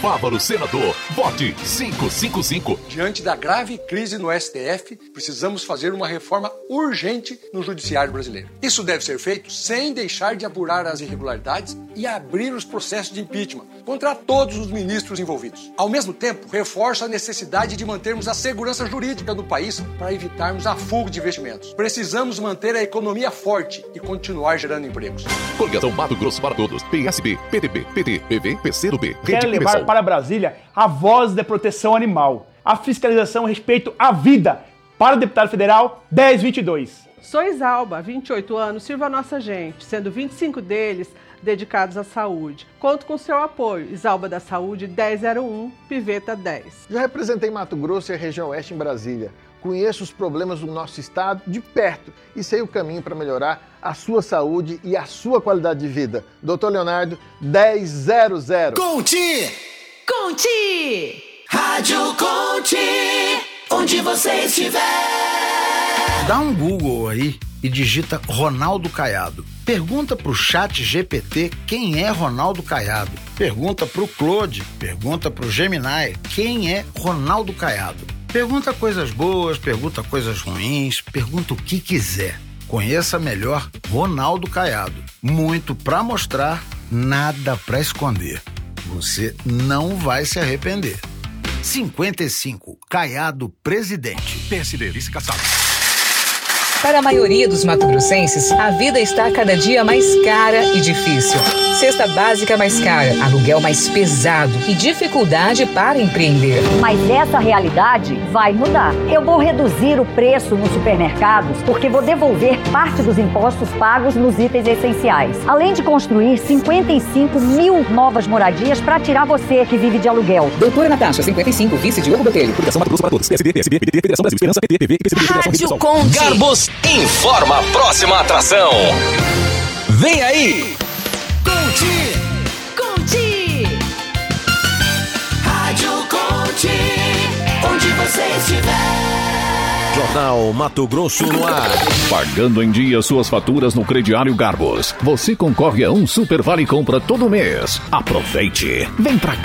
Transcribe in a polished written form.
Fávaro, senador. Vote 555. Diante da grave crise no STF, precisamos fazer uma reforma urgente no judiciário brasileiro. Isso deve ser feito sem deixar de apurar as irregularidades e abrir os processos de impeachment contra todos os ministros envolvidos. Ao mesmo tempo, reforça a necessidade de mantermos a segurança jurídica do país para evitarmos a fuga de investimentos. Precisamos manter a economia forte e continuar gerando empregos. Coligação Mato Grosso para Todos. PSB, PDB, PT, PV, PCdoB. Quer levar para Brasília a voz da proteção animal, a fiscalização a respeito à vida. Para o deputado federal 1022. Sou Isalba, 28 anos, sirvo a nossa gente, sendo 25 deles dedicados à saúde. Conto com seu apoio. Isalba da Saúde 1001, Piveta 10. Já representei Mato Grosso e a região oeste em Brasília. Conheço os problemas do nosso estado de perto e sei o caminho para melhorar a sua saúde e a sua qualidade de vida. Dr. Leonardo 1000. Conte! Conte! Rádio Conte! Onde você estiver! Dá um Google aí e digita Ronaldo Caiado. Pergunta pro Chat GPT quem é Ronaldo Caiado. Pergunta pro Claude, pergunta pro Gemini quem é Ronaldo Caiado. Pergunta coisas boas, pergunta coisas ruins, pergunta o que quiser. Conheça melhor Ronaldo Caiado. Muito pra mostrar, nada pra esconder. Você não vai se arrepender. 55, Caiado presidente. PSD, vice-caçado. Para a maioria dos mato-grossenses, a vida está cada dia mais cara e difícil. Cesta básica mais cara, aluguel mais pesado e dificuldade para empreender. Mas essa realidade vai mudar. Eu vou reduzir o preço nos supermercados porque vou devolver parte dos impostos pagos nos itens essenciais. Além de construir 55 mil novas moradias para tirar você que vive de aluguel. Doutora Natasha, 55, vice Diogo Botelho. Coligação Mato Grosso para Todos. PSD, PSB, Federação Brasil Esperança, PT, PV, PCB, Rádio Conte! Garbos informa a próxima atração. Vem aí! Conte! Conte! Rádio Conte! Onde você estiver! Jornal Mato Grosso no ar. Pagando em dia suas faturas no crediário Garbos. Você concorre a um Super Vale Compra todo mês. Aproveite. Vem pra cá.